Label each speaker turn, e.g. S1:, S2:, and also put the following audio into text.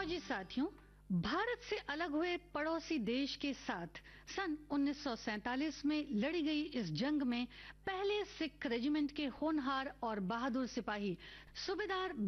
S1: जी साथियों, भारत से अलग हुए पड़ोसी देश के साथ सन 1947 में लड़ी गई इस जंग में पहले सिख रेजिमेंट के होनहार और बहादुर सिपाही सूबेदार